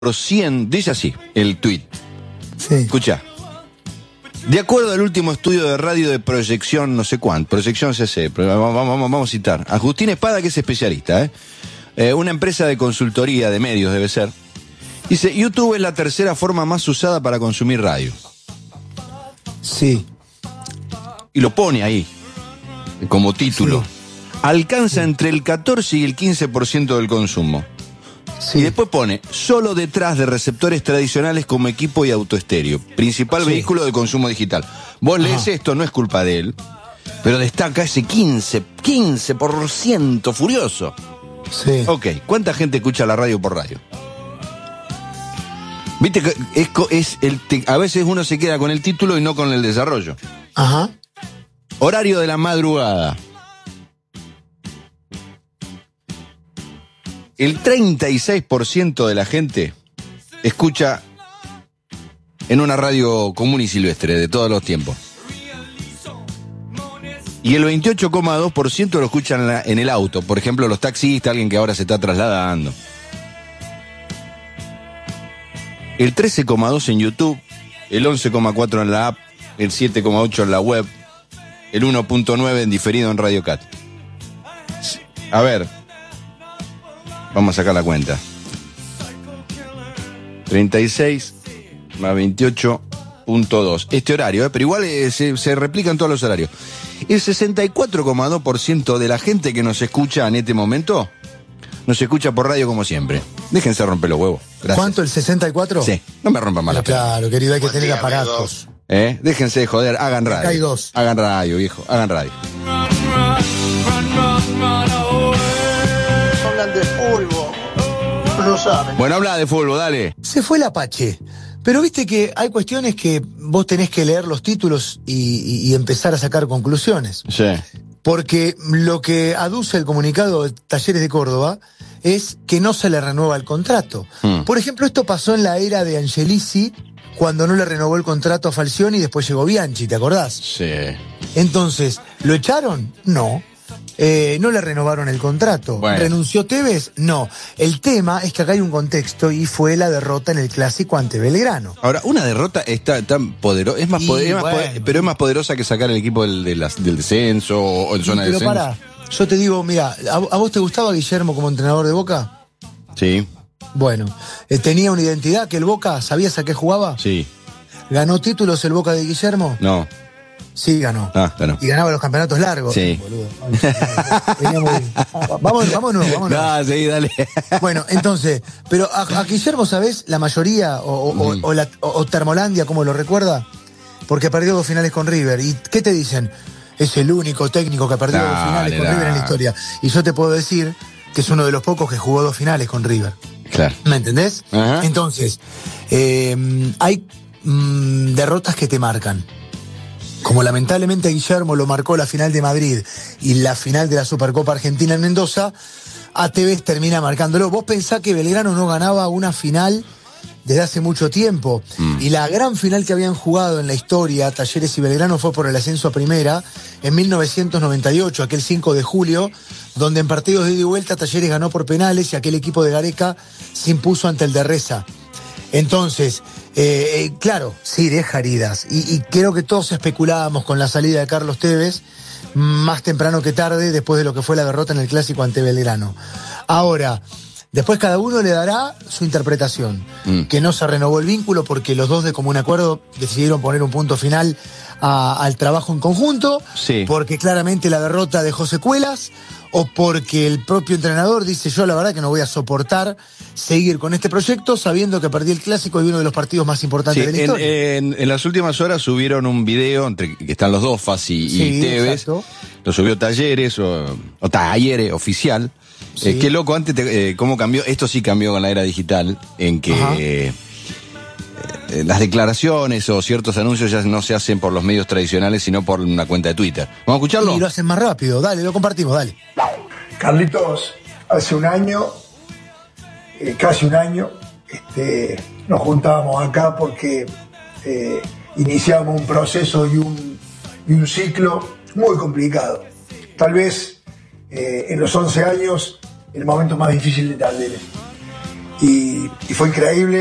100, dice así, el tuit. Sí. Escucha. De acuerdo al último estudio de radio de proyección, no sé cuánto, proyección CC, vamos a citar. Agustín Espada, que es especialista, una empresa de consultoría de medios debe ser. Dice, YouTube es la tercera forma más usada para consumir radio. Sí. Y lo pone ahí, como título. Sí. Alcanza entre el 14 y el 15% del consumo. Sí. Y después pone, solo detrás de receptores tradicionales como equipo y autoestéreo, principal vehículo de consumo digital. Vos lees esto, no es culpa de él, pero destaca ese 15% furioso. Sí. Ok, ¿cuánta gente escucha la radio por radio? Viste que a veces uno se queda con el título y no con el desarrollo. Ajá. Horario de la madrugada. El 36% de la gente escucha en una radio común y silvestre de todos los tiempos. Y el 28,2% lo escuchan en el auto. Por ejemplo, los taxistas, alguien que ahora se está trasladando. El 13,2% en YouTube, el 11,4% en la app, el 7,8% en la web, el 1,9% en diferido en Radio Cat. A ver, vamos a sacar la cuenta. 36 más 28,2. Este horario, pero igual se replican todos los horarios. El 64,2% de la gente que nos escucha en este momento nos escucha por radio como siempre. Déjense romper los huevos. Gracias. ¿Cuánto? ¿El 64? Sí, no me rompan más la pelota. Claro, querido, hay que tener aparatos. Déjense de joder, hagan radio. Acá hay dos. Hagan radio, viejo, hagan radio. Hablan de fútbol. No saben. Bueno, habla de fútbol, dale. Se fue el Apache. Pero viste que hay cuestiones que vos tenés que leer los títulos y empezar a sacar conclusiones. Sí. Porque lo que aduce el comunicado de Talleres de Córdoba es que no se le renueva el contrato. Por ejemplo, esto pasó en la era de Angelici, cuando no le renovó el contrato a Falcioni y después llegó Bianchi, ¿te acordás? Sí. Entonces, ¿lo echaron? No. No le renovaron el contrato. Bueno. ¿Renunció Tevez? No. El tema es que acá hay un contexto y fue la derrota en el Clásico ante Belgrano. Ahora, una derrota está tan poderosa, pero es más poderosa que sacar el equipo del descenso o en zona de descenso. Pero pará, yo te digo, mira, ¿a vos te gustaba Guillermo como entrenador de Boca? Sí. Bueno, ¿tenía una identidad que el Boca? ¿Sabías a qué jugaba? Sí. ¿Ganó títulos el Boca de Guillermo? No. Sí, ganó. Ganó. Y ganaba los campeonatos largos. Sí. Boludo. Vámonos. No, sí, dale. Bueno, entonces, pero a Guillermo, ¿sabés? La mayoría, o Termolandia, como lo recuerda, porque perdió 2 finales con River. ¿Y qué te dicen? Es el único técnico que ha perdido 2 finales con River en la historia. Y yo te puedo decir que es uno de los pocos que jugó 2 finales con River. Claro. ¿Me entendés? Ajá. Entonces, hay derrotas que te marcan. Como lamentablemente Guillermo lo marcó la final de Madrid y la final de la Supercopa Argentina en Mendoza, a Tevez termina marcándolo. Vos pensás que Belgrano no ganaba una final desde hace mucho tiempo. Y la gran final que habían jugado en la historia, Talleres y Belgrano, fue por el ascenso a primera en 1998, aquel 5 de julio, donde en partidos de ida y vuelta Talleres ganó por penales y aquel equipo de Gareca se impuso ante el de Reza. Entonces, claro, sí, deja heridas. Y creo que todos especulábamos con la salida de Carlos Tevez, más temprano que tarde, después de lo que fue la derrota en el Clásico ante Belgrano. Ahora, después cada uno le dará su interpretación. Que no se renovó el vínculo porque los dos de común acuerdo decidieron poner un punto final al trabajo en conjunto. Sí. Porque claramente la derrota dejó secuelas. O porque el propio entrenador dice, yo la verdad que no voy a soportar seguir con este proyecto sabiendo que perdí el Clásico y uno de los partidos más importantes de la historia. En las últimas horas subieron un video entre que están los dos, Fassi y Tevez. Exacto. Lo subió Talleres o Talleres oficial. Sí. Qué loco, antes cómo cambió. Esto sí cambió con la era digital, en que las declaraciones o ciertos anuncios ya no se hacen por los medios tradicionales, sino por una cuenta de Twitter. ¿Vamos a escucharlo? Y lo hacen más rápido, dale, lo compartimos, dale. Carlitos, hace un año, casi un año, nos juntábamos acá porque iniciamos un proceso y un ciclo muy complicado. Tal vez en los 11 años el momento más difícil de Talleres. y fue increíble.